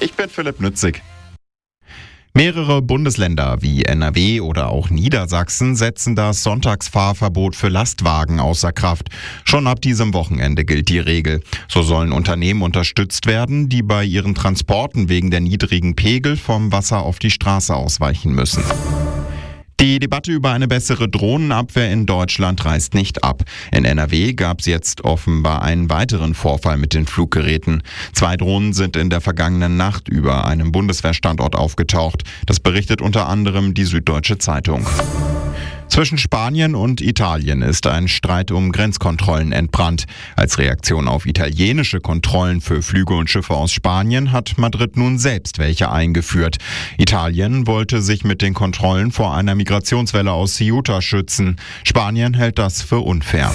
Ich bin Philipp Nützig. Mehrere Bundesländer wie NRW oder auch Niedersachsen setzen das Sonntagsfahrverbot für Lastwagen außer Kraft. Schon ab diesem Wochenende gilt die Regel. So sollen Unternehmen unterstützt werden, die bei ihren Transporten wegen der niedrigen Pegel vom Wasser auf die Straße ausweichen müssen. Die Debatte über eine bessere Drohnenabwehr in Deutschland reißt nicht ab. In NRW gab es jetzt offenbar einen weiteren Vorfall mit den Fluggeräten. 2 Drohnen sind in der vergangenen Nacht über einem Bundeswehrstandort aufgetaucht. Das berichtet unter anderem die Süddeutsche Zeitung. Zwischen Spanien und Italien ist ein Streit um Grenzkontrollen entbrannt. Als Reaktion auf italienische Kontrollen für Flüge und Schiffe aus Spanien hat Madrid nun selbst welche eingeführt. Italien wollte sich mit den Kontrollen vor einer Migrationswelle aus Ceuta schützen. Spanien hält das für unfair.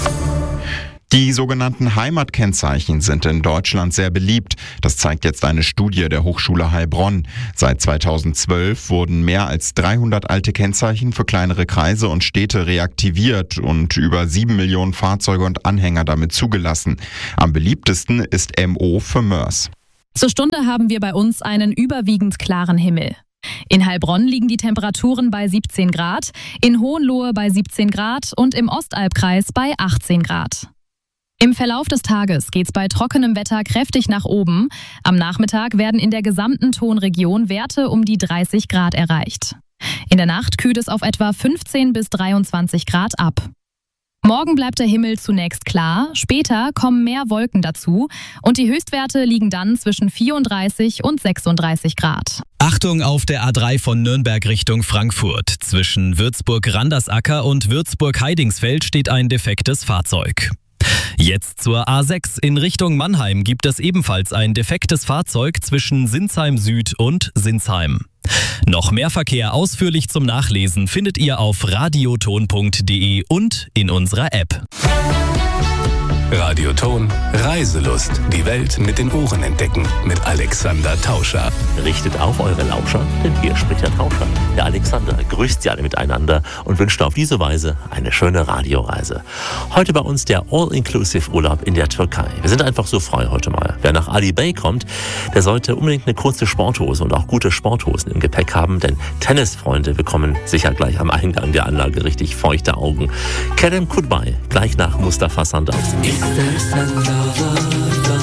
Die sogenannten Heimatkennzeichen sind in Deutschland sehr beliebt. Das zeigt jetzt eine Studie der Hochschule Heilbronn. Seit 2012 wurden mehr als 300 alte Kennzeichen für kleinere Kreise und Städte reaktiviert und über 7 Millionen Fahrzeuge und Anhänger damit zugelassen. Am beliebtesten ist MO für Mörs. Zur Stunde haben wir bei uns einen überwiegend klaren Himmel. In Heilbronn liegen die Temperaturen bei 17 Grad, in Hohenlohe bei 17 Grad und im Ostalbkreis bei 18 Grad. Im Verlauf des Tages geht's bei trockenem Wetter kräftig nach oben. Am Nachmittag werden in der gesamten Tonregion Werte um die 30 Grad erreicht. In der Nacht kühlt es auf etwa 15 bis 23 Grad ab. Morgen bleibt der Himmel zunächst klar, später kommen mehr Wolken dazu und die Höchstwerte liegen dann zwischen 34 und 36 Grad. Achtung auf der A3 von Nürnberg Richtung Frankfurt. Zwischen Würzburg-Randersacker und Würzburg-Heidingsfeld steht ein defektes Fahrzeug. Jetzt zur A6. In Richtung Mannheim gibt es ebenfalls ein defektes Fahrzeug zwischen Sinsheim Süd und Sinsheim. Noch mehr Verkehr ausführlich zum Nachlesen findet ihr auf radioton.de und in unserer App. Radioton Reiselust. Die Welt mit den Ohren entdecken. Mit Alexander Tauscher. Richtet auf eure Lauscher, denn hier spricht der Tauscher. Der Alexander grüßt sie alle miteinander und wünscht auf diese Weise eine schöne Radioreise. Heute bei uns der All-Inclusive-Urlaub in der Türkei. Wir sind einfach so frei heute mal. Wer nach Ali Bey kommt, der sollte unbedingt eine kurze Sporthose und auch gute Sporthosen im Gepäck haben, denn Tennisfreunde bekommen sicher gleich am Eingang der Anlage richtig feuchte Augen. Kerem Kutbay, gleich nach Mustafa Sandal. İstersen dağlarda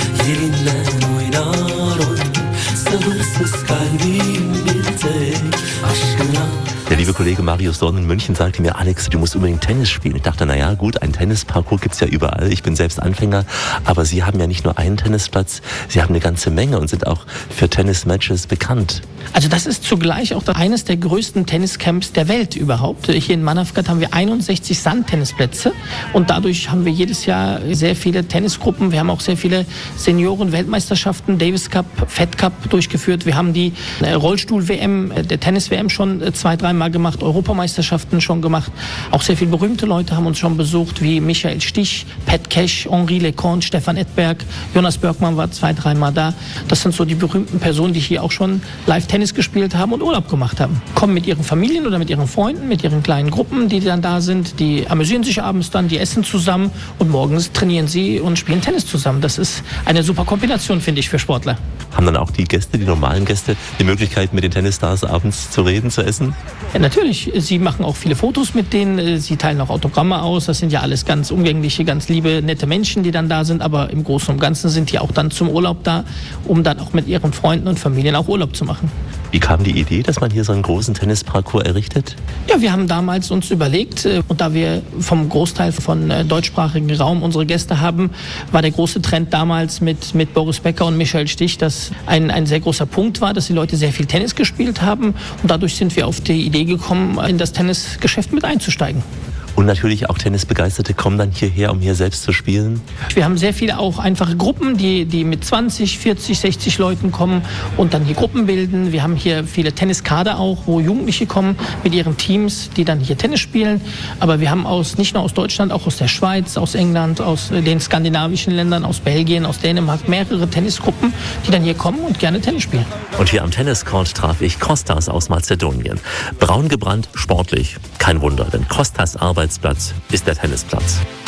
yerinden oynarım. Sabırsız kalbim bir tek aşkına. Der liebe Kollege Marius Dorn in München sagte mir, Alex, du musst unbedingt Tennis spielen. Ich dachte, naja, gut, ein Tennisparcours gibt's ja überall. Ich bin selbst Anfänger, aber Sie haben ja nicht nur einen Tennisplatz, Sie haben eine ganze Menge und sind auch für Tennismatches bekannt. Also das ist zugleich auch eines der größten Tenniscamps der Welt überhaupt. Hier in Manavgat haben wir 61 Sandtennisplätze und dadurch haben wir jedes Jahr sehr viele Tennisgruppen. Wir haben auch sehr viele Senioren-Weltmeisterschaften, Davis Cup, Fed Cup durchgeführt. Wir haben die Rollstuhl-WM, der Tennis-WM schon 2-3 Mal gemacht, Europameisterschaften schon gemacht. Auch sehr viele berühmte Leute haben uns schon besucht, wie Michael Stich, Pat Cash, Henri Leconte, Stefan Edberg, Jonas Björkman war 2-3 Mal da. Das sind so die berühmten Personen, die hier auch schon live Tennis gespielt haben und Urlaub gemacht haben. Kommen mit ihren Familien oder mit ihren Freunden, mit ihren kleinen Gruppen, die dann da sind. Die amüsieren sich abends dann, die essen zusammen und morgens trainieren sie und spielen Tennis zusammen. Das ist eine super Kombination, finde ich, für Sportler. Haben dann auch die Gäste, die normalen Gäste, die Möglichkeit, mit den Tennisstars abends zu reden, zu essen? Ja, natürlich. Sie machen auch viele Fotos mit denen. Sie teilen auch Autogramme aus. Das sind ja alles ganz umgängliche, ganz liebe, nette Menschen, die dann da sind. Aber im Großen und Ganzen sind die auch dann zum Urlaub da, um dann auch mit ihren Freunden und Familien auch Urlaub zu machen. Wie kam die Idee, dass man hier so einen großen Tennisparcours errichtet? Ja, wir haben damals uns überlegt, und da wir vom Großteil von deutschsprachigen Raum unsere Gäste haben, war der große Trend damals mit Boris Becker und Michael Stich, dass ein sehr großer Punkt war, dass die Leute sehr viel Tennis gespielt haben. Und dadurch sind wir auf die Idee gekommen, in das Tennisgeschäft mit einzusteigen. Und natürlich auch Tennisbegeisterte kommen dann hierher, um hier selbst zu spielen. Wir haben sehr viele auch einfache Gruppen, die mit 20, 40, 60 Leuten kommen und dann hier Gruppen bilden. Wir haben hier viele Tenniskader auch, wo Jugendliche kommen mit ihren Teams, die dann hier Tennis spielen. Aber wir haben nicht nur aus Deutschland, auch aus der Schweiz, aus England, aus den skandinavischen Ländern, aus Belgien, aus Dänemark mehrere Tennisgruppen, die dann hier kommen und gerne Tennis spielen. Und hier am Tenniscourt traf ich Kostas aus Mazedonien. Braun gebrannt, sportlich. Kein Wunder, denn Kostas Arbeitsplatz ist der Tennisplatz.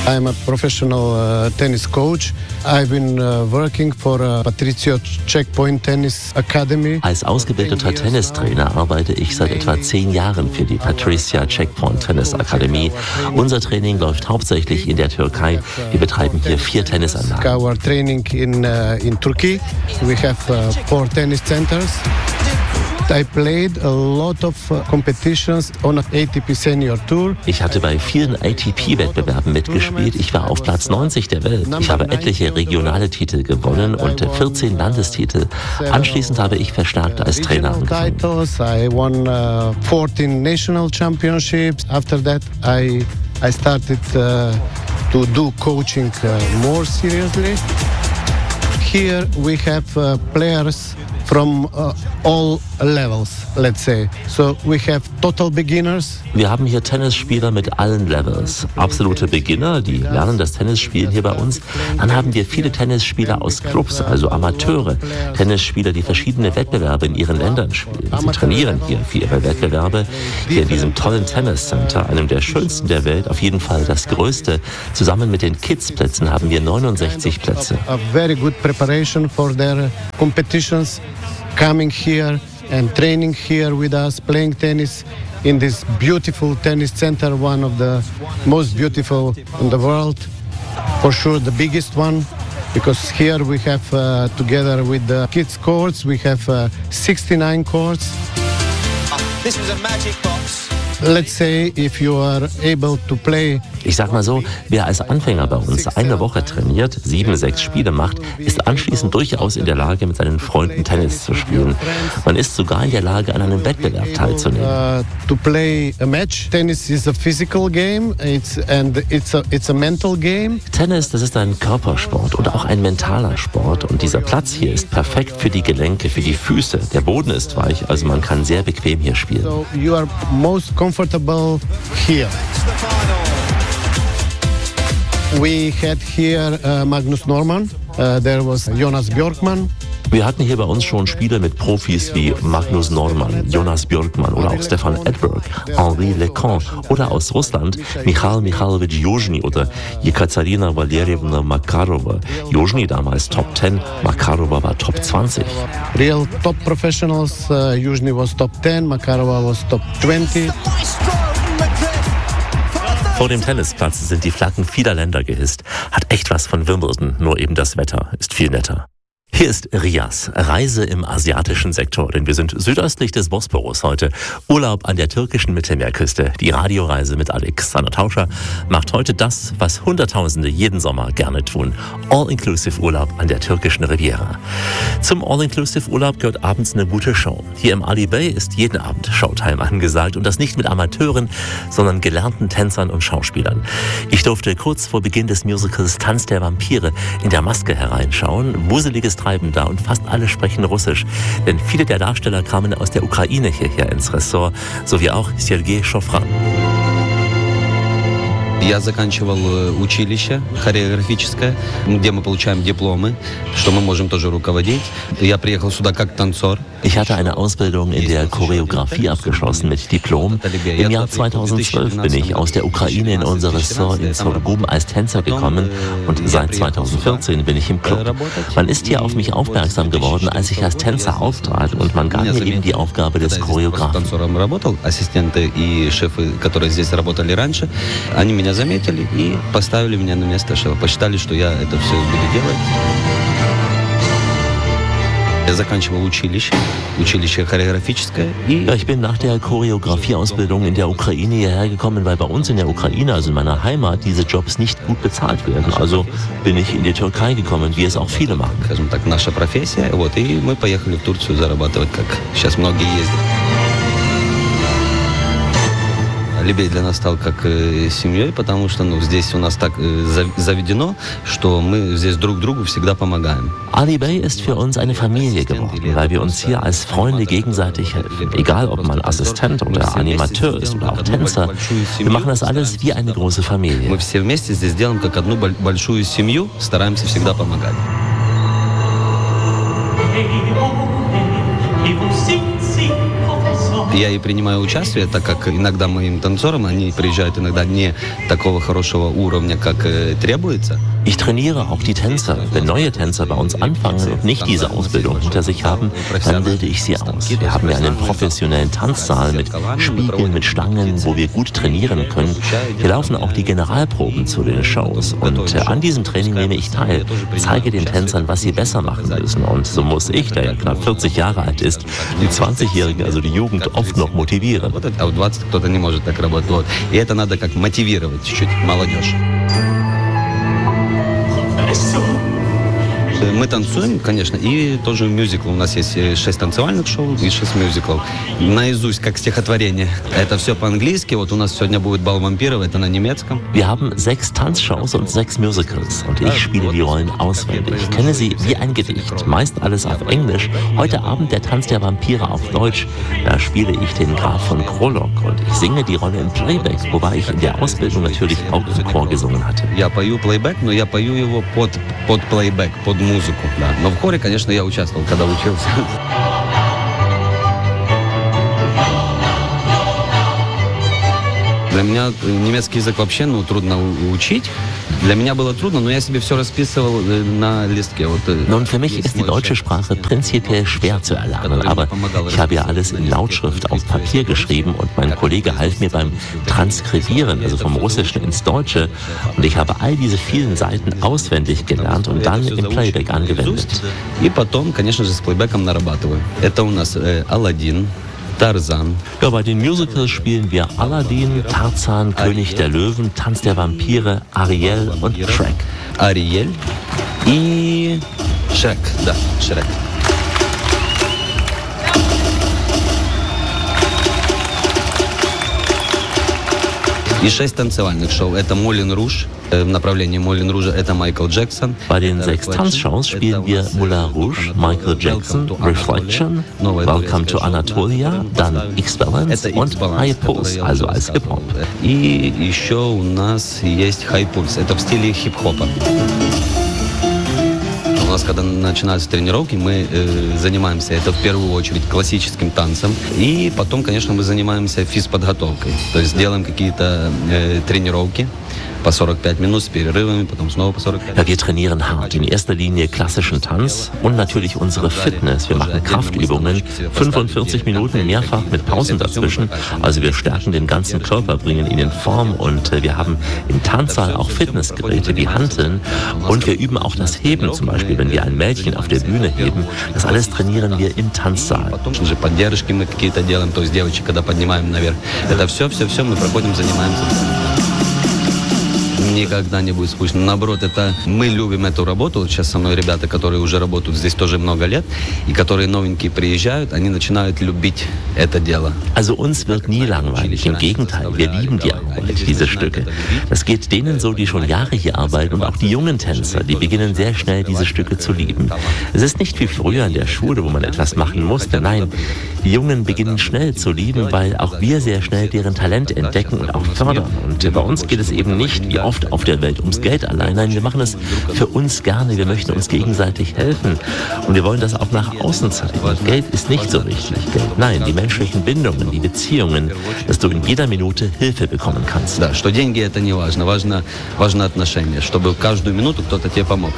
I'm a professional tennis coach. I've been working for Patricio Checkpoint Tennis Academy. Als ausgebildeter Tennistrainer arbeite ich seit etwa 10 Jahren für die Patricia Checkpoint Tennis Akademie. Unser Training läuft hauptsächlich in der Türkei. Wir betreiben hier 4 Tennisanlagen. Our training in Turkey. We have 4 tennis centers. I played a lot of competitions on ATP Senior Tour. Ich hatte bei vielen ATP-Wettbewerben mitgespielt. Ich war auf Platz 90 der Welt. Ich habe etliche regionale Titel gewonnen und 14 Landestitel. Anschließend habe ich verstärkt als Trainer angefangen. I won 14 national championships. After that, I started to do coaching more seriously. Here we have players from all levels, let's say. So we have total beginners. Wir haben hier Tennisspieler mit allen Levels. Absolute Beginner, die lernen das Tennisspielen hier bei uns. Dann haben wir viele Tennisspieler aus Clubs, also Amateure. Tennisspieler, die verschiedene Wettbewerbe in ihren Ländern spielen. Sie trainieren hier für ihre Wettbewerbe. Hier in diesem tollen Tenniscenter, einem der schönsten der Welt, auf jeden Fall das größte. Zusammen mit den Kids-Plätzen haben wir 69 Plätze. A very good preparation for their competitions. Coming here and training here with us, playing tennis in this beautiful tennis center, one of the most beautiful in the world, for sure the biggest one, because here we have together with the kids courts, we have 69 courts. This was a magic box. Let's say if you are able to play. Ich sag mal so, wer als Anfänger bei uns eine Woche trainiert, 7, 6 Spiele macht, ist anschließend durchaus in der Lage, mit seinen Freunden Tennis zu spielen. Man ist sogar in der Lage, an einem Wettbewerb teilzunehmen. To play a match, tennis is a physical game, it's a mental game. Tennis, das ist ein Körpersport und auch ein mentaler Sport. Und dieser Platz hier ist perfekt für die Gelenke, für die Füße. Der Boden ist weich, also man kann sehr bequem hier spielen. So you are most comfortable here. We had here Magnus Norman, there was Jonas Björkman. Wir hatten hier bei uns schon Spieler mit Profis wie Magnus Norman, Jonas Björkman oder auch Stefan Edberg, Henri Lecan oder aus Russland Michal Michailowitsch Jozny oder Jekaterina Valerievna Makarova. Jozny damals Top 10, Makarova war Top 20. Real top professionals, Jozny was Top 10, Makarova was Top 20. Vor dem Tennisplatz sind die Flaggen vieler Länder gehisst. Hat echt was von Wimbledon, nur eben das Wetter ist viel netter. Hier ist Rias, Reise im asiatischen Sektor, denn wir sind südöstlich des Bosporus heute. Urlaub an der türkischen Mittelmeerküste. Die Radioreise mit Alexander Tauscher macht heute das, was Hunderttausende jeden Sommer gerne tun. All-Inclusive-Urlaub an der türkischen Riviera. Zum All-Inclusive-Urlaub gehört abends eine gute Show. Hier im Ali Bay ist jeden Abend Showtime angesagt und das nicht mit Amateuren, sondern gelernten Tänzern und Schauspielern. Ich durfte kurz vor Beginn des Musicals Tanz der Vampire in der Maske hereinschauen. Wuseliges Treiben da und fast alle sprechen Russisch, denn viele der Darsteller kamen aus der Ukraine hierher ins Ressort, sowie auch Sergei Shofran. Я заканчивал училище хореографическое, где мы получаем дипломы, что мы можем тоже руководить. Я приехал сюда как танцор. Ich hatte eine Ausbildung in der Choreografie abgeschlossen mit Diplom. Im Jahr 2012 bin ich aus der Ukraine in unser Ressort in Sorghum als Tänzer gekommen und seit 2014 bin ich im Club. Man ist hier auf mich aufmerksam geworden, als ich als Tänzer auftrat und man gab mir eben die Aufgabe des Choreografen. Ассистенты и шефы, которые здесь работали раньше, они меня заметили и поставили меня на место шефа. Посчитали, что я это все буду делать. Я заканчивал училище хореографическое. Ja, ich bin nach der Choreografieausbildung in der Ukraine hierher gekommen, weil bei uns in der Ukraine, also in meiner Heimat, diese Jobs nicht gut bezahlt werden. Also bin ich in die Türkei gekommen, wie es auch viele machen. Скажем так, наша профессия, вот, и мы поехали в Турцию зарабатывать, как сейчас многие ездят. Либей для нас стал как семьей, потому что здесь у нас так заведено, что мы здесь друг другу всегда помогаем. Ali Bay ist für uns eine Familie geworden, weil wir uns hier als Freunde gegenseitig helfen. Egal, ob man Assistent oder Animateur ist oder auch Tänzer, wir machen das alles wie eine große Familie. Мы все вместе здесь делаем как одну большую семью, стараемся всегда помогать. He who sings Я и принимаю участие, так как иногда моим танцорам, они приезжают иногда не такого хорошего уровня, как требуется. Ich trainiere auch die Tänzer. Wenn neue Tänzer bei uns anfangen und nicht diese Ausbildung hinter sich haben, dann bilde ich sie aus. Wir haben ja einen professionellen Tanzsaal mit Spiegeln, mit Stangen, wo wir gut trainieren können. Hier laufen auch die Generalproben zu den Shows. Und an diesem Training nehme ich teil, zeige den Tänzern, was sie besser machen müssen. Und so muss ich, der ja knapp 40 Jahre alt ist, die 20-Jährigen, also die Jugend, oft noch motivieren. А в 20 кто-то не может так работать. И это надо как мотивировать чуть-чуть молодежь. Мы танцуем, конечно, и тоже мюзикл. У нас есть 6 танцевальных шоу и 6 мюзиклов. Наизусть, как стихотворение. Это все по-английски. Вот у нас сегодня будет «Бал вампиров», это на немецком. Wir haben 6 Tanzshows und 6 Musicals und ich spiele die Rollen auswendig. Ich kenne sie wie ein Gedicht, meist alles auf Englisch. Heute Abend der Tanz der Vampire auf Deutsch. Da spiele ich den Graf von Krolok und ich singe die Rolle im Playback, wobei ich in der Ausbildung natürlich auch im Chor gesungen hatte. Я пою плейбэк, но я пою его под плейбэк, под музыку. Да. Но в хоре, конечно, я участвовал, когда учился. Для меня немецкий язык вообще трудно учить. Для меня было трудно, но я себе все расписывал на листке. Nun, für mich ist die deutsche Sprache prinzipiell schwer zu erlernen, aber ich habe ja alles in Lautschrift auf Papier geschrieben und mein Kollege half mir beim Transkribieren, also vom Russischen ins Deutsche. Und ich habe all diese vielen Seiten auswendig gelernt und dann im Playback angewendet. И потом, конечно же, с плейбэком нарабатываю. Это у нас Аладдин, Tarzan. Ja, bei den Musicals spielen wir Aladdin, Tarzan, König der Löwen, Tanz der Vampire, Ariel und Shrek. Ariel и Shrek, да, Shrek. И 6 танцевальных шоу. Это «Мулен Руж». В направлении «Мулен Ружа» это Майкл Джексон. Bei den 6 Tanzshows spielen wir Moulin Rouge, Michael Jackson, Reflection, Welcome to Anatolia, dann X-Balance und High Pulse, also als Hip-Hop. И еще у нас есть High Pulse. Это в стиле хип-хопа. У нас, когда начинаются тренировки, мы занимаемся, это в первую очередь, классическим танцем. И потом, конечно, мы занимаемся физподготовкой. То есть делаем какие-то тренировки по 45 Minuten с перерывами, потом снова по 45. Ja, wir trainieren hart. In erster Linie klassischen Tanz und natürlich unsere Fitness. Wir machen Kraftübungen, 45 Minuten mehrfach mit Pausen dazwischen. Also wir stärken den ganzen Körper, bringen ihn in Form und wir haben im Tanzsaal auch Fitnessgeräte wie Hanteln und wir üben auch das Heben, zum Beispiel, wenn wir ein Mädchen auf der Bühne heben. Das alles trainieren wir im Tanzsaal. Поддержки мы какие-то делаем, то есть девочек, когда поднимаем наверх. Это все мы проходим, занимаемся. Никогда не будет скучно. Наоборот, это мы любим эту работу. Вот сейчас со мной ребята, которые уже работают здесь тоже много лет, и которые новенькие приезжают, они начинают любить это дело. Also uns wird nie langweilig. Im Gegenteil, wir lieben die Arbeit, diese Stücke. Das geht denen so, die schon Jahre hier arbeiten und auch die jungen Tänzer, die beginnen sehr schnell, diese Stücke zu lieben. Es ist nicht wie früher in der Schule, wo man etwas machen musste. Nein, die Jungen beginnen schnell zu lieben, weil auch wir sehr schnell deren Talent entdecken und auch fördern. Und bei uns geht es eben nicht, wie oft auf der Welt, ums Geld allein. Nein, wir machen es für uns gerne. Wir möchten uns gegenseitig helfen. Und wir wollen das auch nach außen zeigen. Geld ist nicht so wichtig. Geld, nein, die menschlichen Bindungen, die Beziehungen, dass du in jeder Minute Hilfe bekommen kannst. Да, что деньги это не важно. Важно отношения. Чтобы каждую минуту кто-то тебе помог.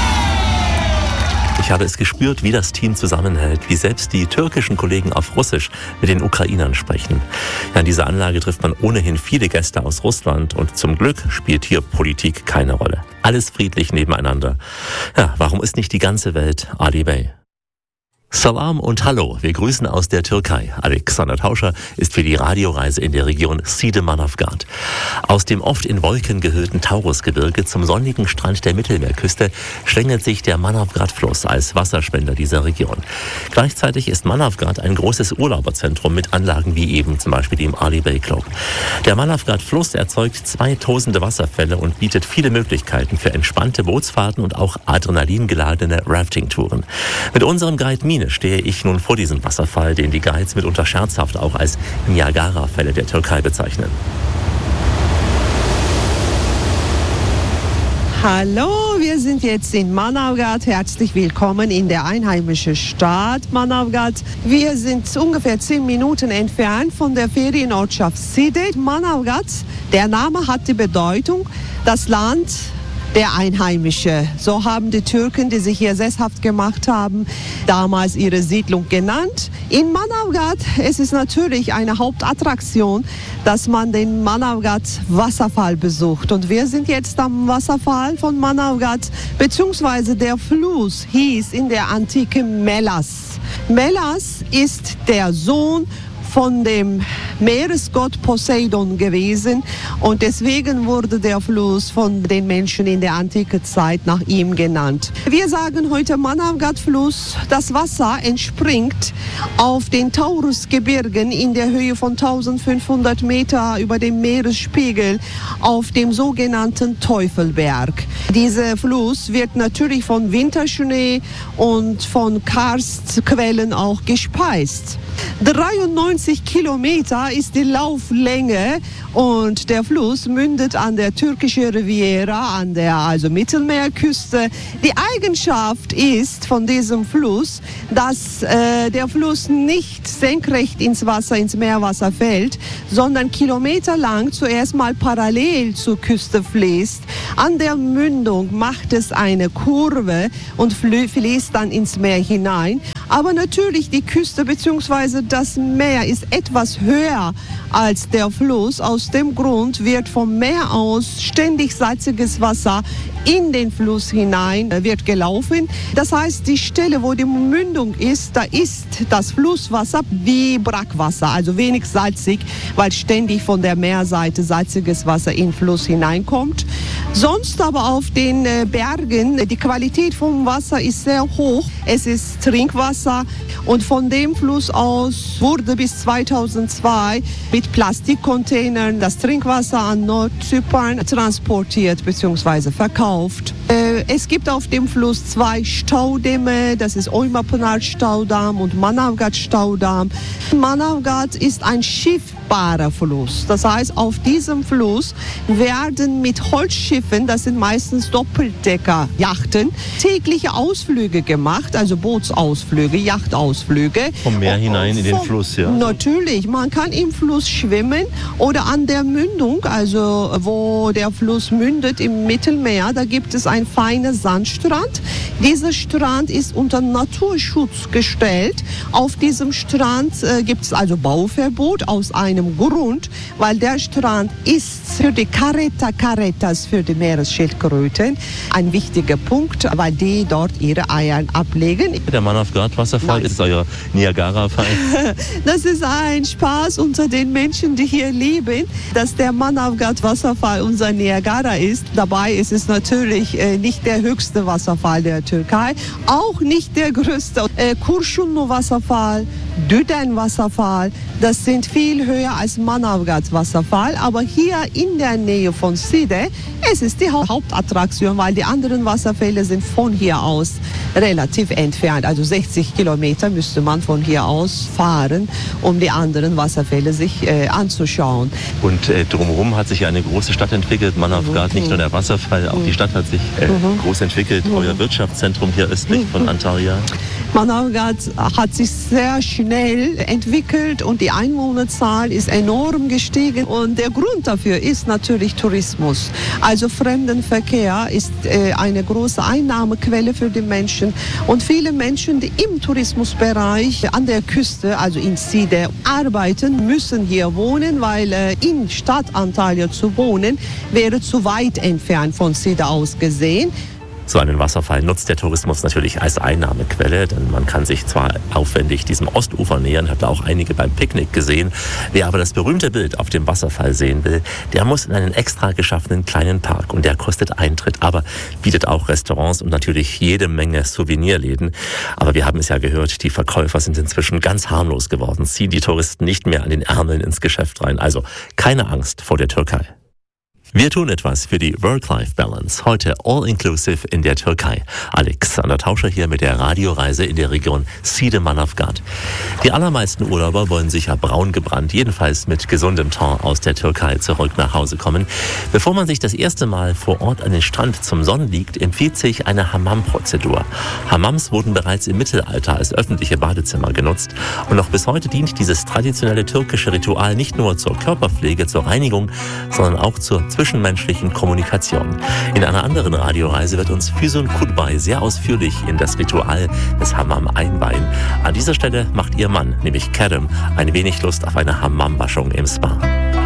Ich habe es gespürt, wie das Team zusammenhält, wie selbst die türkischen Kollegen auf Russisch mit den Ukrainern sprechen. Ja, in dieser Anlage trifft man ohnehin viele Gäste aus Russland und zum Glück spielt hier Politik keine Rolle. Alles friedlich nebeneinander. Ja, warum ist nicht die ganze Welt Ali Bey? Salam und Hallo, wir grüßen aus der Türkei. Alexander Tauscher ist für die Radioreise in der Region Side Manavgat. Aus dem oft in Wolken gehüllten Taurusgebirge zum sonnigen Strand der Mittelmeerküste schlängelt sich der Manavgat-Fluss als Wasserspender dieser Region. Gleichzeitig ist Manavgat ein großes Urlauberzentrum mit Anlagen wie eben zum Beispiel dem Ali Bey Club. Der Manavgat-Fluss erzeugt 2000 Wasserfälle und bietet viele Möglichkeiten für entspannte Bootsfahrten und auch adrenalingeladene Rafting-Touren. Mit unserem Guide Mine stehe ich nun vor diesem Wasserfall, den die Guides mitunter scherzhaft auch als Niagara-Fälle der Türkei bezeichnen. Hallo, wir sind jetzt in Manavgat. Herzlich willkommen in der einheimischen Stadt Manavgat. Wir sind ungefähr 10 Minuten entfernt von der Ferienortschaft Side. Manavgat, der Name hat die Bedeutung, das Land der Einheimische. So haben die Türken, die sich hier sesshaft gemacht haben, damals ihre Siedlung genannt. In Manavgat, es ist natürlich eine Hauptattraktion, dass man den Manavgat Wasserfall besucht. Und wir sind jetzt am Wasserfall von Manavgat, beziehungsweise der Fluss hieß in der Antike Melas. Melas ist der Sohn von dem Meeresgott Poseidon gewesen und deswegen wurde der Fluss von den Menschen in der antiken Zeit nach ihm genannt. Wir sagen heute Manavgat-Fluss. Das Wasser entspringt auf den Taurusgebirgen in der Höhe von 1500 Meter über dem Meeresspiegel auf dem sogenannten Teufelberg. Dieser Fluss wird natürlich von Winterschnee und von Karstquellen auch gespeist. 93 Kilometer ist die Lauflänge und der Fluss mündet an der türkischen Riviera, an der Mittelmeerküste. Die Eigenschaft ist von diesem Fluss, dass der Fluss nicht senkrecht ins Meerwasser fällt, sondern kilometerlang zuerst mal parallel zur Küste fließt. An der Mündung macht es eine Kurve und fließt dann ins Meer hinein. Aber natürlich die Küste bzw. das Meer ist etwas höher als der Fluss. Aus dem Grund wird vom Meer aus ständig salziges Wasser in den Fluss hinein wird gelaufen. Das heißt, die Stelle, wo die Mündung ist, da ist das Flusswasser wie Brackwasser, also wenig salzig, weil ständig von der Meerseite salziges Wasser in den Fluss hineinkommt. Sonst aber auf den Bergen, die Qualität vom Wasser ist sehr hoch. Es ist Trinkwasser und von dem Fluss aus wurde bis 2002 mit Plastikcontainern das Trinkwasser an Nordzypern transportiert bzw. verkauft. Es gibt auf dem Fluss 2 Staudämme, das ist Oymapenar-Staudamm und Manavgat-Staudamm. Manavgat ist ein schiffbarer Fluss. Das heißt, auf diesem Fluss werden mit Holzschiffen, das sind meistens Doppeldecker-Yachten, tägliche Ausflüge gemacht, also Bootsausflüge, Yachtausflüge. Vom Meer hinein in den Fluss, ja? Natürlich, man kann im Fluss schwimmen oder an der Mündung, also wo der Fluss mündet im Mittelmeer, da gibt es einen feinen Sandstrand. Dieser Strand ist unter Naturschutz gestellt. Auf diesem Strand gibt es also Bauverbot aus einem Grund, weil der Strand ist für die Carretas, für die Meeresschildkröten, ein wichtiger Punkt, weil die dort ihre Eier ablegen. Der Manavgat-Wasserfall ist euer Niagara-Fall? Das ist ein Spaß unter den Menschen, die hier leben, dass der Manavgat-Wasserfall unser Niagara ist. Dabei ist es natürlich nicht der höchste Wasserfall der Türkei, auch nicht der größte. Kurşunlu-Wasserfall, Düden-Wasserfall, das sind viel höher als Manavgat-Wasserfall, aber hier in der Nähe von Side, es ist die Hauptattraktion, weil die anderen Wasserfälle sind von hier aus relativ entfernt. Also 60 Kilometer müsste man von hier aus fahren, um die anderen Wasserfälle sich anzuschauen. Und drumherum hat sich ja eine große Stadt entwickelt, Manavgat, nicht nur der Wasserfall, auch die Stadt hat sich groß entwickelt. Euer Wirtschaftszentrum hier östlich von Antalya. Manavgat hat sich sehr schnell entwickelt und die Einwohnerzahl ist enorm gestiegen. Und der Grund dafür ist natürlich Tourismus. Also Fremdenverkehr ist eine große Einnahmequelle für die Menschen. Und viele Menschen, die im Tourismusbereich an der Küste, also in Side, arbeiten, müssen hier wohnen, weil in Stadt Antalya zu wohnen, wäre zu weit entfernt von Side aus gesehen. So einen Wasserfall nutzt der Tourismus natürlich als Einnahmequelle, denn man kann sich zwar aufwendig diesem Ostufer nähern, habe da auch einige beim Picknick gesehen. Wer aber das berühmte Bild auf dem Wasserfall sehen will, der muss in einen extra geschaffenen kleinen Park und der kostet Eintritt, aber bietet auch Restaurants und natürlich jede Menge Souvenirläden. Aber wir haben es ja gehört, die Verkäufer sind inzwischen ganz harmlos geworden, ziehen die Touristen nicht mehr an den Ärmeln ins Geschäft rein. Also keine Angst vor der Türkei. Wir tun etwas für die Work-Life-Balance. Heute all-inclusive in der Türkei. Alexander Tauscher hier mit der Radioreise in der Region Side Manavgat. Die allermeisten Urlauber wollen sicher braun gebrannt, jedenfalls mit gesundem Teint aus der Türkei zurück nach Hause kommen. Bevor man sich das erste Mal vor Ort an den Strand zum Sonnen liegt, empfiehlt sich eine Hammam-Prozedur. Hammams wurden bereits im Mittelalter als öffentliche Badezimmer genutzt. Und noch bis heute dient dieses traditionelle türkische Ritual nicht nur zur Körperpflege, zur Reinigung, sondern auch zur zwischenmenschlichen Kommunikation. In einer anderen Radioreise wird uns Füsun Kutbay sehr ausführlich in das Ritual des Hammam einweihen. An dieser Stelle macht ihr Mann, nämlich Kerem, ein wenig Lust auf eine Hammam-Waschung im Spa.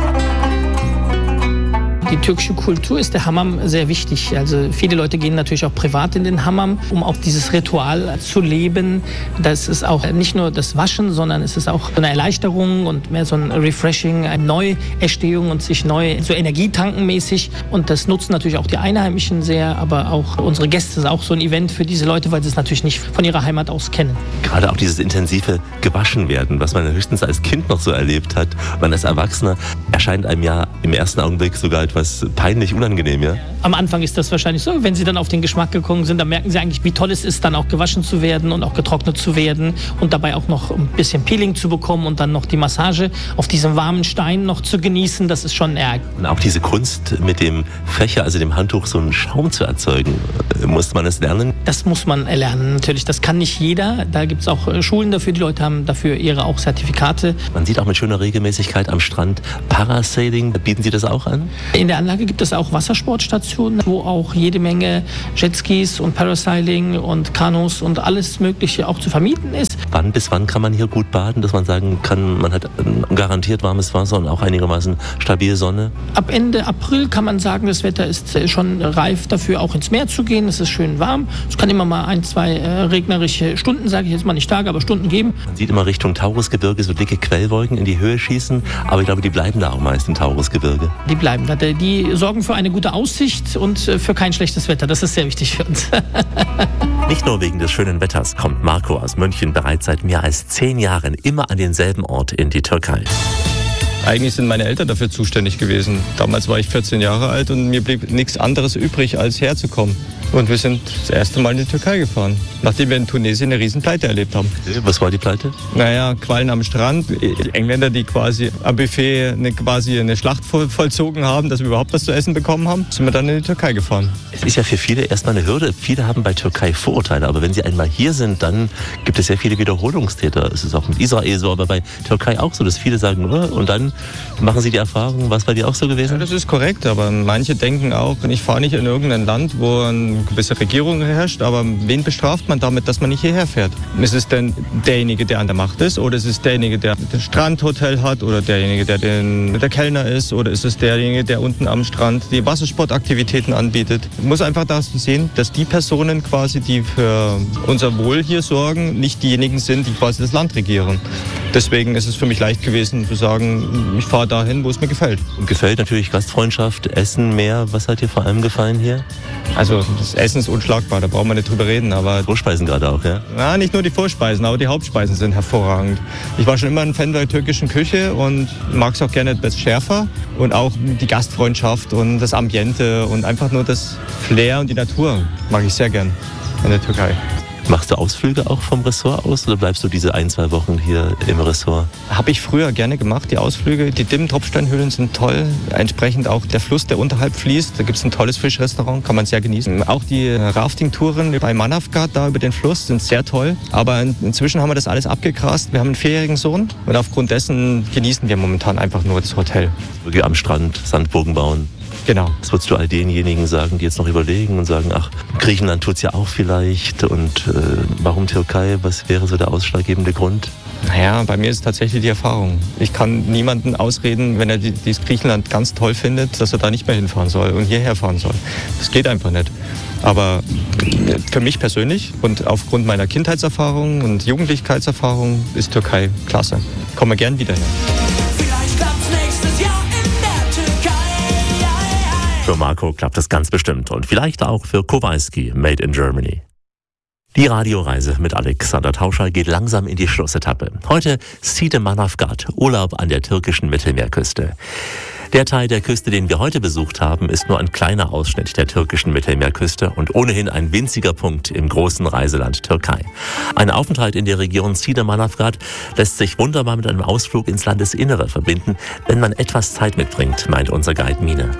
Die türkische Kultur ist der Hammam sehr wichtig. Also viele Leute gehen natürlich auch privat in den Hammam, um auch dieses Ritual zu leben. Das ist auch nicht nur das Waschen, sondern es ist auch eine Erleichterung und mehr so ein Refreshing, eine Neuerstehung und sich neu so energietankenmäßig. Und das nutzen natürlich auch die Einheimischen sehr, aber auch unsere Gäste. Das ist auch so ein Event für diese Leute, weil sie es natürlich nicht von ihrer Heimat aus kennen. Gerade auch dieses intensive gewaschen werden, was man höchstens als Kind noch so erlebt hat. Man als Erwachsener erscheint einem ja im ersten Augenblick sogar etwas peinlich unangenehm, ja? Am Anfang ist das wahrscheinlich so. Wenn Sie dann auf den Geschmack gekommen sind, dann merken Sie eigentlich, wie toll es ist, dann auch gewaschen zu werden und auch getrocknet zu werden und dabei auch noch ein bisschen Peeling zu bekommen und dann noch die Massage auf diesem warmen Stein noch zu genießen. Das ist schon Und auch diese Kunst mit dem Fächer, also dem Handtuch, so einen Schaum zu erzeugen. Muss man es lernen? Das muss man erlernen, natürlich. Das kann nicht jeder. Da gibt es auch Schulen dafür. Die Leute haben dafür ihre auch Zertifikate. Man sieht auch mit schöner Regelmäßigkeit am Strand Parasailing. Bieten Sie das auch an? In der Anlage gibt es auch Wassersportstationen, wo auch jede Menge Jetskis und Parasailing und Kanus und alles Mögliche auch zu vermieten ist. Wann bis wann kann man hier gut baden, dass man sagen kann, man hat garantiert warmes Wasser und auch einigermaßen stabile Sonne? Ab Ende April kann man sagen, das Wetter ist schon reif dafür, auch ins Meer zu gehen. Es ist schön warm. Es kann immer mal 1, 2 regnerische Stunden, sage ich jetzt mal nicht Tage, aber Stunden geben. Man sieht immer Richtung Taurusgebirge so dicke Quellwolken in die Höhe schießen, aber ich glaube, die bleiben da auch meist im Taurusgebirge. Die bleiben da. Die sorgen für eine gute Aussicht und für kein schlechtes Wetter. Das ist sehr wichtig für uns. Nicht nur wegen des schönen Wetters kommt Marco aus München bereits seit mehr als 10 Jahren immer an denselben Ort in die Türkei. Eigentlich sind meine Eltern dafür zuständig gewesen. Damals war ich 14 Jahre alt und mir blieb nichts anderes übrig, als herzukommen. Und wir sind das erste Mal in die Türkei gefahren, nachdem wir in Tunesien eine Riesenpleite erlebt haben. Was war die Pleite? Naja, Quallen am Strand. Engländer, die quasi am Buffet eine Schlacht vollzogen haben, dass wir überhaupt was zu essen bekommen haben, sind wir dann in die Türkei gefahren. Es ist ja für viele erstmal eine Hürde. Viele haben bei Türkei Vorurteile, aber wenn sie einmal hier sind, dann gibt es sehr viele Wiederholungstäter. Es ist auch mit Israel so, aber bei Türkei auch so, dass viele sagen, und dann machen sie die Erfahrung. Was bei dir auch so gewesen? Ja, das ist korrekt, aber manche denken auch, ich fahre nicht in irgendein Land, wo eine gewisse Regierung herrscht, aber wen bestraft man damit, dass man nicht hierher fährt? Ist es denn derjenige, der an der Macht ist, oder ist es derjenige, der das Strandhotel hat, oder derjenige, der Kellner ist, oder ist es derjenige, der unten am Strand die Wassersportaktivitäten anbietet? Man muss einfach das sehen, dass die Personen quasi, die für unser Wohl hier sorgen, nicht diejenigen sind, die quasi das Land regieren. Deswegen ist es für mich leicht gewesen zu sagen, ich fahre dahin, wo es mir gefällt. Und gefällt natürlich Gastfreundschaft, Essen mehr. Was hat dir vor allem gefallen hier? Also das Essen ist unschlagbar, da brauchen wir nicht drüber reden. Aber Vorspeisen gerade auch, ja? Ja, nicht nur die Vorspeisen, aber die Hauptspeisen sind hervorragend. Ich war schon immer ein Fan der türkischen Küche und mag es auch gerne etwas schärfer. Und auch die Gastfreundschaft und das Ambiente und einfach nur das Flair und die Natur mag ich sehr gern in der Türkei. Machst du Ausflüge auch vom Ressort aus oder bleibst du diese 1, 2 Wochen hier im Ressort? Habe ich früher gerne gemacht, die Ausflüge. Die Dimmen-Tropfsteinhöhlen sind toll. Entsprechend auch der Fluss, der unterhalb fließt. Da gibt es ein tolles Fischrestaurant, kann man sehr genießen. Auch die Rafting-Touren bei Manavgat da über den Fluss sind sehr toll. Aber inzwischen haben wir das alles abgegrast. Wir haben einen 4-jährigen Sohn und aufgrund dessen genießen wir momentan einfach nur das Hotel. Wirklich am Strand Sandburgen bauen. Genau. Was würdest du all denjenigen sagen, die jetzt noch überlegen und sagen, ach, Griechenland tut's ja auch vielleicht und warum Türkei? Was wäre so der ausschlaggebende Grund? Naja, bei mir ist es tatsächlich die Erfahrung. Ich kann niemanden ausreden, wenn er dieses Griechenland ganz toll findet, dass er da nicht mehr hinfahren soll und hierher fahren soll. Das geht einfach nicht. Aber für mich persönlich und aufgrund meiner Kindheitserfahrung und Jugendlichkeitserfahrung ist Türkei klasse. Komme gern wieder her. Für Marco klappt es ganz bestimmt und vielleicht auch für Kowalski, Made in Germany. Die Radioreise mit Alexander Tauscher geht langsam in die Schlussetappe. Heute Side Manavgat, Urlaub an der türkischen Mittelmeerküste. Der Teil der Küste, den wir heute besucht haben, ist nur ein kleiner Ausschnitt der türkischen Mittelmeerküste und ohnehin ein winziger Punkt im großen Reiseland Türkei. Ein Aufenthalt in der Region Side Manavgat lässt sich wunderbar mit einem Ausflug ins Landesinnere verbinden, wenn man etwas Zeit mitbringt, meint unser Guide Mine.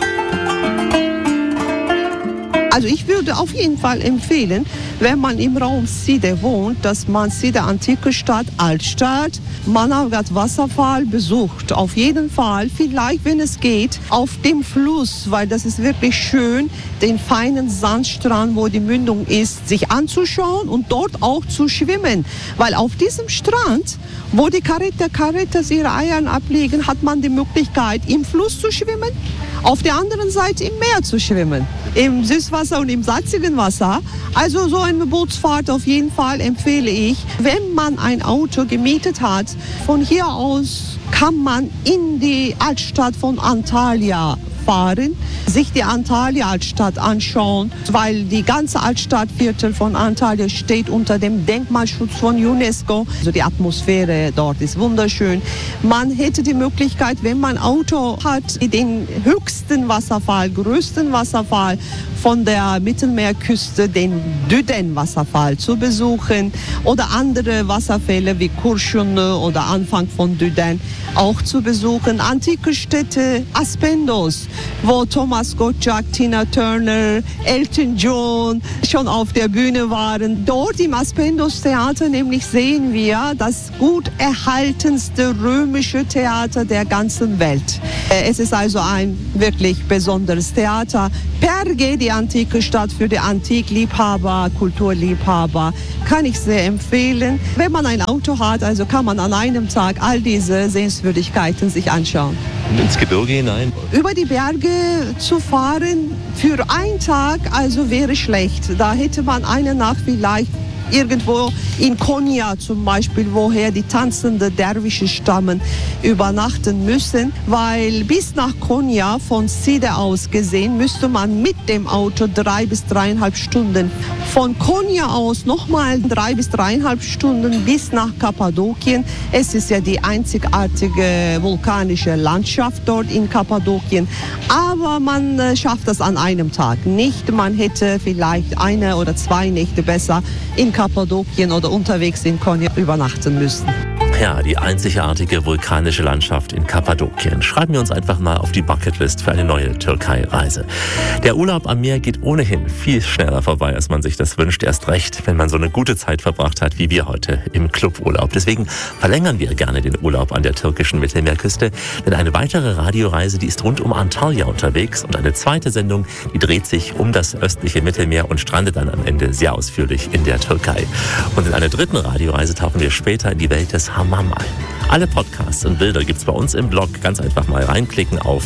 Also ich würde auf jeden Fall empfehlen, wenn man im Raum Side wohnt, dass man Side Antike Stadt, Altstadt, Manavgat Wasserfall besucht. Auf jeden Fall, vielleicht wenn es geht, auf dem Fluss, weil das ist wirklich schön, den feinen Sandstrand, wo die Mündung ist, sich anzuschauen und dort auch zu schwimmen. Weil auf diesem Strand, wo die Carretas ihre Eier ablegen, hat man die Möglichkeit, im Fluss zu schwimmen, auf der anderen Seite im Meer zu schwimmen, im Süßwasser und im salzigen Wasser. Also so eine Bootsfahrt auf jeden Fall empfehle ich. Wenn man ein Auto gemietet hat, von hier aus kann man in die Altstadt von Antalya fahren, sich die Antalya-Altstadt anschauen, weil die ganze Altstadtviertel von Antalya steht unter dem Denkmalschutz von UNESCO. Also die Atmosphäre dort ist wunderschön. Man hätte die Möglichkeit, wenn man ein Auto hat, den höchsten Wasserfall, größten Wasserfall von der Mittelmeerküste, den Düden-Wasserfall zu besuchen oder andere Wasserfälle wie Kurşunlu oder Anfang von Düden auch zu besuchen. Antike Städte, Aspendos, wo Thomas Gottschalk, Tina Turner, Elton John schon auf der Bühne waren. Dort im Aspendos Theater nämlich sehen wir das gut erhaltenste römische Theater der ganzen Welt. Es ist also ein wirklich besonderes Theater. Perge, die antike Stadt für die Antikliebhaber, Kulturliebhaber, kann ich sehr empfehlen. Wenn man ein Auto hat, also kann man an einem Tag all diese Sehenswürdigkeiten sich anschauen. Ins Gebirge hinein? Über die Berge zu fahren für einen Tag, also wäre schlecht. Da hätte man eine Nacht vielleicht irgendwo in Konya zum Beispiel, woher die tanzenden Derwische stammen, übernachten müssen, weil bis nach Konya von Side aus gesehen müsste man mit dem Auto 3 bis 3,5 Stunden. Von Konya aus nochmal 3 bis 3,5 Stunden bis nach Kappadokien. Es ist ja die einzigartige vulkanische Landschaft dort in Kappadokien. Aber man schafft das an einem Tag nicht. Man hätte vielleicht 1 oder 2 Nächte besser in Kappadokien oder unterwegs in Konya übernachten müssen. Ja, die einzigartige vulkanische Landschaft in Kappadokien. Schreiben wir uns einfach mal auf die Bucketlist für eine neue Türkei-Reise. Der Urlaub am Meer geht ohnehin viel schneller vorbei, als man sich das wünscht. Erst recht, wenn man so eine gute Zeit verbracht hat, wie wir heute im Cluburlaub. Deswegen verlängern wir gerne den Urlaub an der türkischen Mittelmeerküste. Denn eine weitere Radioreise, die ist rund um Antalya unterwegs. Und eine zweite Sendung, die dreht sich um das östliche Mittelmeer und strandet dann am Ende sehr ausführlich in der Türkei. Und in einer dritten Radioreise tauchen wir später in die Welt des Hammam ein. Alle Podcasts und Bilder gibt's bei uns im Blog. Ganz einfach mal reinklicken auf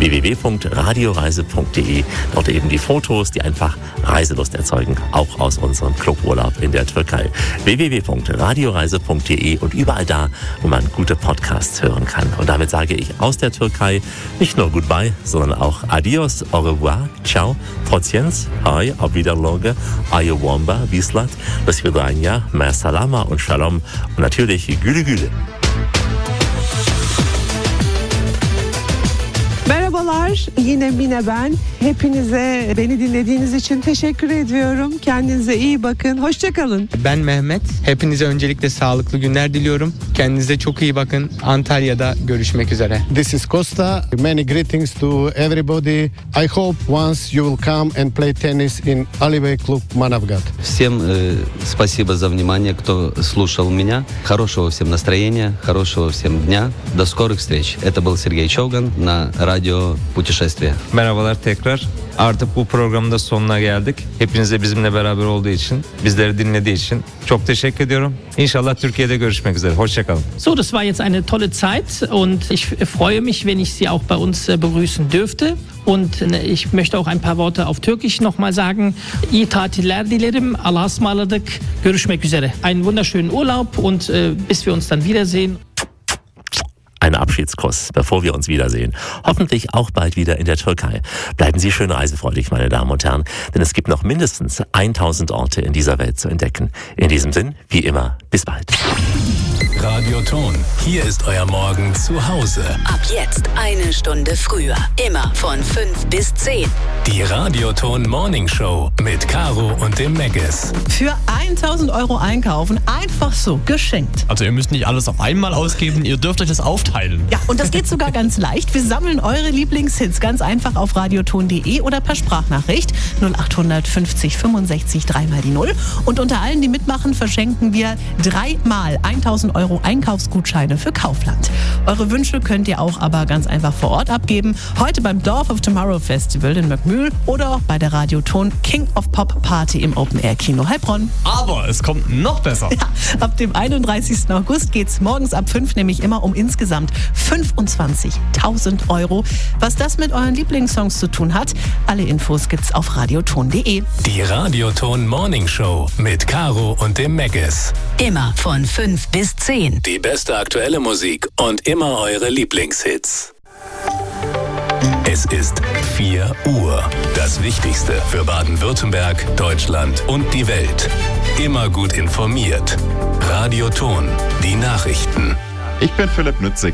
www.radioreise.de. Dort eben die Fotos, die einfach Reiselust erzeugen, auch aus unserem Cluburlaub in der Türkei. www.radioreise.de und überall da, wo man gute Podcasts hören kann. Und damit sage ich aus der Türkei nicht nur Goodbye, sondern auch Adios, au revoir, ciao, Potjens, hi, auf Wiederloge, Ayowomba, Bislat, do svidania, mer salama und Shalom und natürlich Güle Güle. Merhabalar, yine Mine ben. Hepinize beni dinlediğiniz için teşekkür ediyorum. Kendinize iyi bakın. Hoşça kalın. Ben Mehmet. Hepinize öncelikle sağlıklı günler diliyorum. Kendinize çok iyi bakın. Antalya'da görüşmek üzere. This is Costa. Many greetings to everybody. I hope once you will come and play tennis in Alive Club Manavgat. Всем спасибо за внимание, кто слушал меня. Хорошего всем настроения, хорошего всем дня. До скорых встреч. Это был Сергей Чолган на радио «Путешествие». Merhabalar tekrar. Artık bu programın da sonuna geldik. Hepinize bizimle beraber olduğu için, bizleri dinlediği için çok teşekkür ediyorum. İnşallah Türkiye'de görüşmek üzere. Hoşçakalın. So, das war jetzt eine tolle Zeit und ich freue mich, wenn ich Sie auch bei uns begrüßen dürfte. Und ich möchte auch ein paar Worte auf Türkisch nochmal sagen. İyi tatiller dilerim. Allah'a ısmarladık. Görüşmek üzere. Einen wunderschönen Urlaub und bis wir uns dann wiedersehen. Ein Abschiedskuss, bevor wir uns wiedersehen. Hoffentlich auch bald wieder in der Türkei. Bleiben Sie schön reisefreudig, meine Damen und Herren, denn es gibt noch mindestens 1000 Orte in dieser Welt zu entdecken. In diesem Sinn, wie immer, bis bald. Radioton. Hier ist euer Morgen zu Hause. Ab jetzt 1 Stunde früher. Immer von 5 bis 10. Die Radioton Morning Show mit Caro und dem Meggis. Für 1.000 € einkaufen, einfach so, geschenkt. Also ihr müsst nicht alles auf einmal ausgeben, ihr dürft euch das aufteilen. Ja, und das geht sogar ganz leicht. Wir sammeln eure Lieblingshits ganz einfach auf radioton.de oder per Sprachnachricht 0800 50 65 3 mal die 0. Und unter allen, die mitmachen, verschenken wir 3-mal 1.000 € Einkaufsgutscheine für Kaufland. Eure Wünsche könnt ihr auch aber ganz einfach vor Ort abgeben. Heute beim Dorf of Tomorrow Festival in Möckmühl oder auch bei der Radioton King of Pop Party im Open Air Kino Heilbronn. Aber es kommt noch besser. Ja, ab dem 31. August geht's morgens ab 5 nämlich immer um insgesamt 25.000 €. Was das mit euren Lieblingssongs zu tun hat, alle Infos gibt's auf radioton.de. Die Radioton Morning Show mit Caro und dem Meggis. Immer von 5 bis 10. Die beste aktuelle Musik und immer eure Lieblingshits. Es ist 4 Uhr. Das Wichtigste für Baden-Württemberg, Deutschland und die Welt. Immer gut informiert. Radioton, die Nachrichten. Ich bin Philipp Nützig.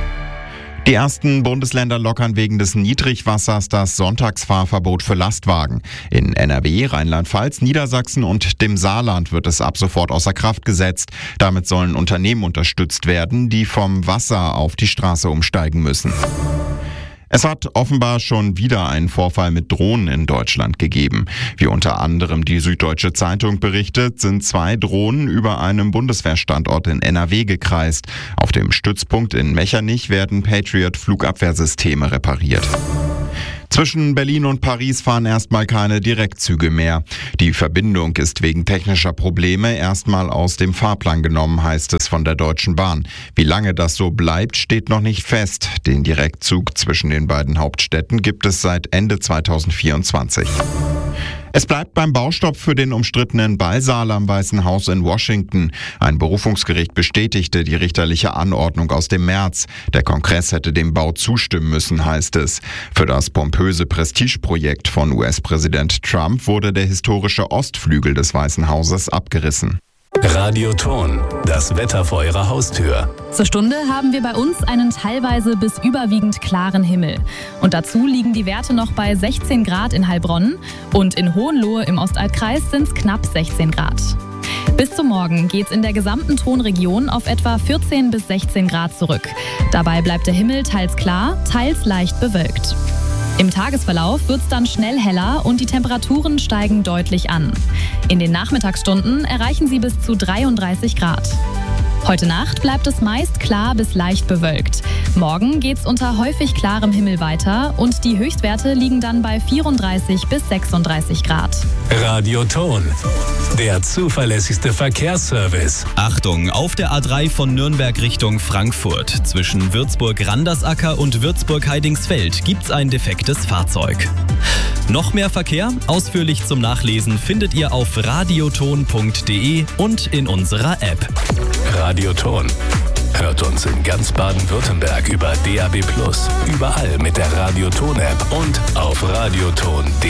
Die ersten Bundesländer lockern wegen des Niedrigwassers das Sonntagsfahrverbot für Lastwagen. In NRW, Rheinland-Pfalz, Niedersachsen und dem Saarland wird es ab sofort außer Kraft gesetzt. Damit sollen Unternehmen unterstützt werden, die vom Wasser auf die Straße umsteigen müssen. Es hat offenbar schon wieder einen Vorfall mit Drohnen in Deutschland gegeben. Wie unter anderem die Süddeutsche Zeitung berichtet, sind 2 Drohnen über einem Bundeswehrstandort in NRW gekreist. Auf dem Stützpunkt in Mechernich werden Patriot-Flugabwehrsysteme repariert. Zwischen Berlin und Paris fahren erstmal keine Direktzüge mehr. Die Verbindung ist wegen technischer Probleme erstmal aus dem Fahrplan genommen, heißt es von der Deutschen Bahn. Wie lange das so bleibt, steht noch nicht fest. Den Direktzug zwischen den beiden Hauptstädten gibt es seit Ende 2024. Es bleibt beim Baustopp für den umstrittenen Ballsaal am Weißen Haus in Washington. Ein Berufungsgericht bestätigte die richterliche Anordnung aus dem März. Der Kongress hätte dem Bau zustimmen müssen, heißt es. Für das pompöse Prestigeprojekt von US-Präsident Trump wurde der historische Ostflügel des Weißen Hauses abgerissen. Radioton, das Wetter vor eurer Haustür. Zur Stunde haben wir bei uns einen teilweise bis überwiegend klaren Himmel. Und dazu liegen die Werte noch bei 16 Grad in Heilbronn und in Hohenlohe im Ostalbkreis sind es knapp 16 Grad. Bis zum Morgen geht's in der gesamten Tonregion auf etwa 14 bis 16 Grad zurück. Dabei bleibt der Himmel teils klar, teils leicht bewölkt. Im Tagesverlauf wird es dann schnell heller und die Temperaturen steigen deutlich an. In den Nachmittagsstunden erreichen sie bis zu 33 Grad. Heute Nacht bleibt es meist klar bis leicht bewölkt. Morgen geht's unter häufig klarem Himmel weiter und die Höchstwerte liegen dann bei 34 bis 36 Grad. Radioton, der zuverlässigste Verkehrsservice. Achtung, auf der A3 von Nürnberg Richtung Frankfurt. Zwischen Würzburg-Randersacker und Würzburg-Heidingsfeld gibt's ein defektes Fahrzeug. Noch mehr Verkehr? Ausführlich zum Nachlesen findet ihr auf radioton.de und in unserer App. Radioton. Hört uns in ganz Baden-Württemberg über DAB+, überall mit der Radioton-App und auf radioton.de.